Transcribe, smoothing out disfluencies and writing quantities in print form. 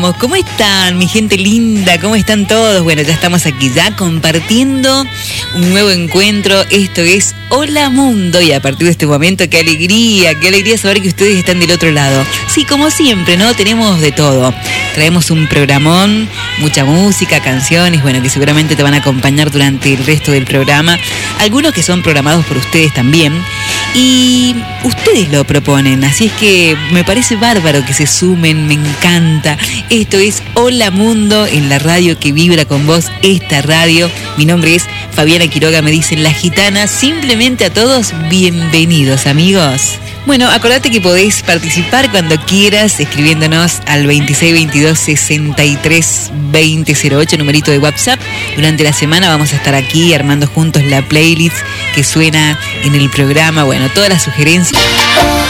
¿Cómo están, mi gente linda? ¿Cómo están todos? Bueno, ya estamos aquí ya compartiendo un nuevo encuentro. Esto es Hola Mundo, y a partir de este momento, qué alegría saber que ustedes están del otro lado. Sí, como siempre, ¿no? Tenemos de todo. Traemos un programón, mucha música, canciones, bueno, que seguramente te van a acompañar durante el resto del programa. Algunos que son programados por ustedes también. Y ustedes lo proponen, así es que me parece bárbaro que se sumen, me encanta. Esto es Hola Mundo, en la radio que vibra con vos, esta radio. Mi nombre es Fabiana Quiroga, me dicen La Gitana. Simplemente a todos, bienvenidos, amigos. Bueno, acordate que podés participar cuando quieras, escribiéndonos al 2622-632008, numerito de WhatsApp. Durante la semana vamos a estar aquí armando juntos la playlist que suena en el programa. Bueno, todas las sugerencias.